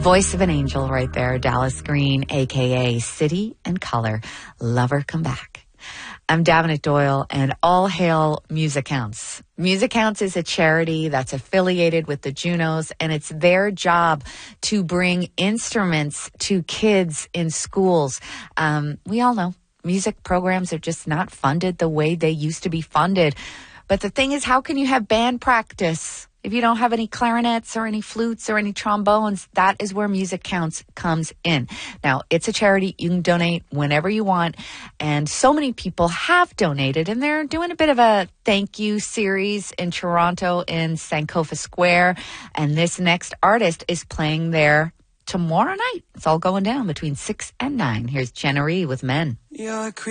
Voice of an angel right there, Dallas Green, a.k.a. City and Color. Lover Come Back. I'm Davenant Doyle, and all hail Music Counts. Music Counts is a charity that's affiliated with the Junos, and it's their job to bring instruments to kids in schools. We all know music programs are just not funded the way they used to be funded. But the thing is, how can you have band practice if you don't have any clarinets or any flutes or any trombones? That is where Music Counts comes in. Now, it's a charity. You can donate whenever you want. And so many people have donated, and they're doing a bit of a thank you series in Toronto in Sankofa Square. And this next artist is playing there tomorrow night. It's all going down between 6 and 9. Here's Jenna Ree with Men.